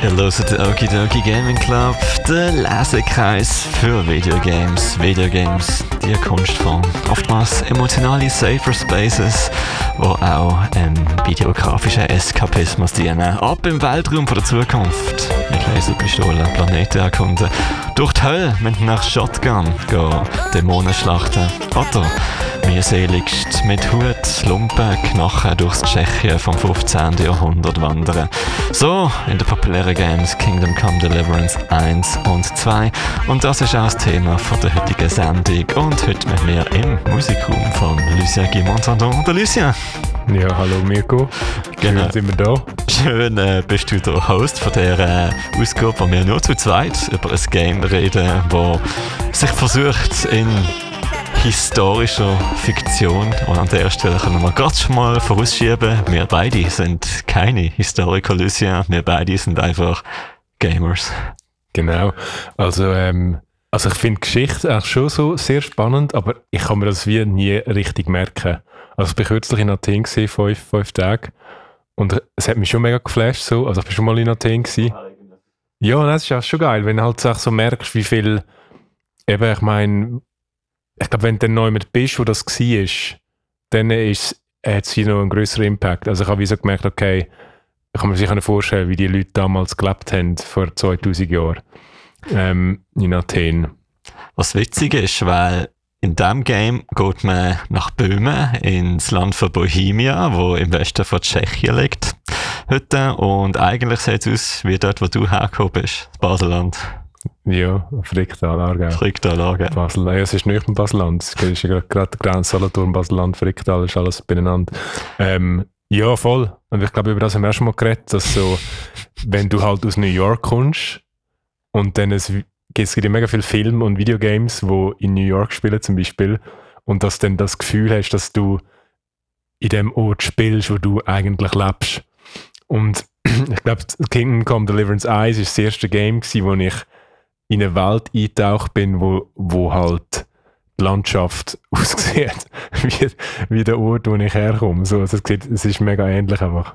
Ihr hört den Okidoki Gaming Club, der Lesekreis für Videogames. Videogames, die Kunstform. Oftmals emotionale Safer Spaces, die auch videografischen Eskapismus dienen. Ab im Weltraum von der Zukunft. Mit Laserpistolen Planeten erkunden. Durch die Hölle mit einer Shotgun gehen Dämonen schlachten. Oder mühseligst mit Hut, Lumpen, Knochen durchs Tschechien vom 15. Jahrhundert wandern. So in den populären Games Kingdom Come Deliverance 1 und 2. Und das ist auch das Thema von der heutigen Sendung. Und heute mit mir im Musikraum von Lucien Guimont-Tandon. Der Lucien. Ja, hallo Mirko. Genau. Schön sind wir da. Schön bist du der Host von dieser Ausgabe, wo wir nur zu zweit über ein Game reden, das sich versucht in historischer Fiktion. Und an der Stelle können wir gerade schon mal vorausschieben, wir beide sind keine Historiker, Lucien. Wir beide sind einfach Gamers. Genau. Also ich finde Geschichte eigentlich schon so sehr spannend, aber ich kann mir das wie nie richtig merken. Also ich bin kürzlich in Athen gewesen, 5 Tage. Und es hat mich schon mega geflasht. So. Also ich bin schon mal in Athen gewesen. Ja, das ist auch schon geil, wenn du halt so merkst, wie viel, eben, ich meine, ich glaube, wenn du dann neu mit bist, wo das war, dann hat es hier noch einen grösseren Impact. Also ich habe wie so gemerkt, okay, ich kann mir sicher vorstellen, wie die Leute damals gelebt haben, vor 2000 Jahren in Athen. Was witzig ist, weil in diesem Game geht man nach Böhmen, ins Land von Bohemia, wo im Westen von Tschechien liegt. Heute. Und eigentlich sieht es aus wie dort, wo du hergekommen bist, das Baselland. Ja, Fricktal, Aargau. Fricktal, Aargau. Basel, ja, es ist nicht mehr Baselland. Es ist ja gerade der Grenze Solothurn, Baselland, Fricktal, ist alles beieinander. Ja, voll. Und ich glaube, über das haben wir auch schon mal geredet, dass so, wenn du halt aus New York kommst und dann es gibt ja mega viele Filme und Videogames, die in New York spielen zum Beispiel, und dass du dann das Gefühl hast, dass du in dem Ort spielst, wo du eigentlich lebst. Und ich glaube, Kingdom Come Deliverance 1 war das erste Game, wo ich in eine Welt eingetaucht bin, wo halt die Landschaft aussieht wie der Ort, wo ich herkomme. So, also es ist mega ähnlich einfach.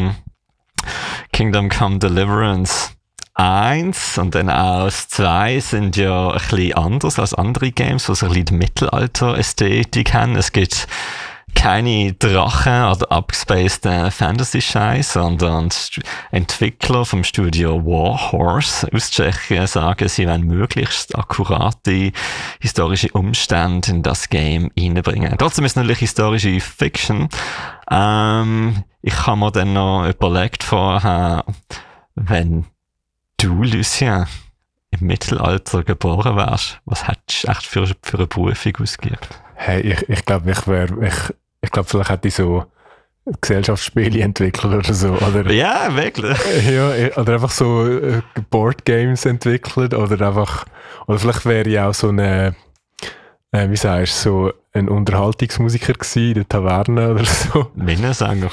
Kingdom Come Deliverance 1 und dann auch das 2 sind ja ein bisschen anders als andere Games, die so ein bisschen die Mittelalter-Ästhetik haben. Es gibt keine Drachen oder abgespaceden Fantasy-Scheiß, sondern Entwickler vom Studio Warhorse aus Tschechien sagen, sie wollen möglichst akkurate historische Umstände in das Game reinbringen. Trotzdem ist es natürlich historische Fiction. Ich habe mir dann noch überlegt vorher, wenn du, Lucien, im Mittelalter geboren wärst, was hättest du echt für eine Berufung ausgeübt? Hey, ich glaube, ich glaube, vielleicht hätte ich so Gesellschaftsspiele entwickelt oder so. Oder, ja, wirklich. Ja, oder einfach so Boardgames entwickelt oder vielleicht wäre ich auch so eine, wie sagst du, so ein Unterhaltungsmusiker gewesen in der Taverne oder so. Minnesänger.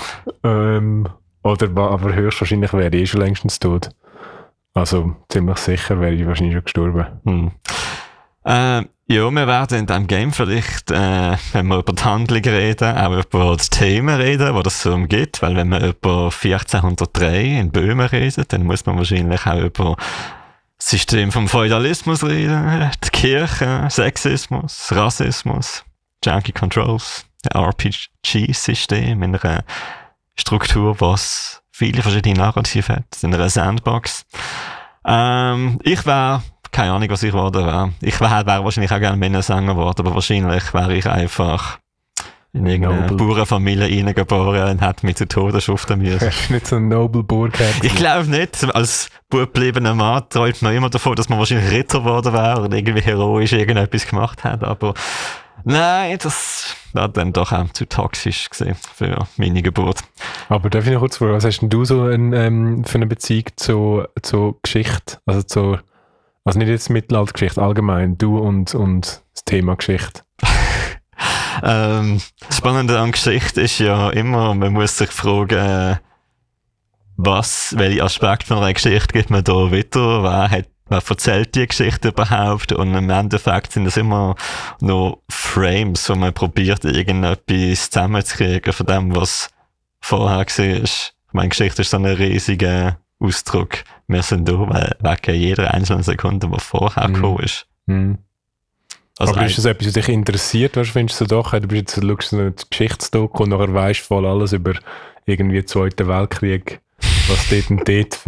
Aber höchstwahrscheinlich wäre ich schon längstens tot. Also ziemlich sicher wäre ich wahrscheinlich schon gestorben. Ja, wir werden in diesem Game vielleicht, wenn wir über die Handlung reden, auch über die Themen reden, die das so umgeht. Weil wenn man über 1403 in Böhmen redet, dann muss man wahrscheinlich auch über das System vom Feudalismus reden, die Kirche, Sexismus, Rassismus, Junkie Controls, ein RPG-System in einer Struktur, was viele verschiedene Narrative hat, in einer Sandbox. Ich wäre, keine Ahnung, was ich geworden wäre. Ich wäre wahrscheinlich auch gerne Minnesänger geworden, aber wahrscheinlich wäre ich einfach in irgendeine Bauernfamilie reingeboren und hätte mich zu Tode schuften müssen. Hast du nicht so einen Nobelburg gehabt? Ich glaube nicht. Als bleibener Mann träumt man immer davon, dass man wahrscheinlich Ritter geworden wäre oder irgendwie heroisch irgendetwas gemacht hat, aber nein, das war dann doch auch zu toxisch gewesen für meine Geburt. Aber darf ich noch kurz fragen, was hast denn du so für eine Beziehung zur Geschichte? Also nicht jetzt Mittelaltergeschichte, allgemein, du und das Thema Geschichte. Das Spannende an Geschichte ist ja immer, man muss sich fragen, welche Aspekte von einer Geschichte gibt man da wieder, wer erzählt die Geschichte überhaupt, und im Endeffekt sind es immer noch Frames, wo man probiert, irgendetwas zusammenzukriegen von dem, was vorher war. Ich meine, Geschichte ist so ein riesiger Ausdruck. Wir sind da, weil wegen jeder einzelnen Sekunde, die vorher gekommen ist. Also aber ist das etwas, was dich interessiert? Was findest du doch? Du bist jetzt, schaust du die Geschichtsdoku und nachher weisst du voll alles über irgendwie den Zweiten Weltkrieg, was dort und dort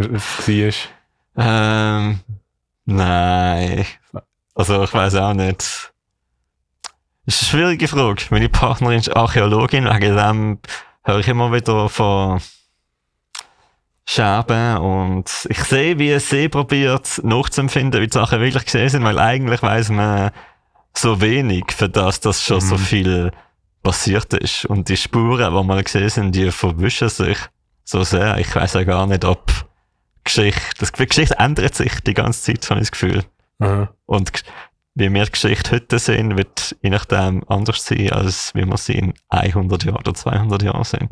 war? Nein. Also ich weiss auch nicht. Das ist eine schwierige Frage. Meine Partnerin ist Archäologin, wegen dem höre ich immer wieder von Scherben und ich sehe, wie sie probiert nachzuempfinden, wie die Sachen wirklich gesehen sind, weil eigentlich weiss man so wenig, für das schon so viel passiert ist. Und die Spuren, die mal gesehen sind, die verwischen sich so sehr. Ich weiss ja gar nicht, ob die Geschichte ändert sich die ganze Zeit, habe ich das Gefühl. Und wie wir die Geschichte heute sehen, wird je nachdem anders sein, als wie wir sie in 100 Jahren oder 200 Jahren sehen.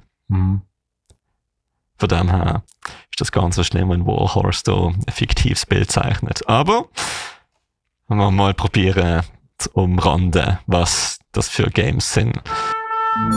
Von dem her ist das ganz so schlimm, wenn Warhorse da ein fiktives Bild zeichnet. Aber wenn wir mal probieren zu umranden, was das für Games sind.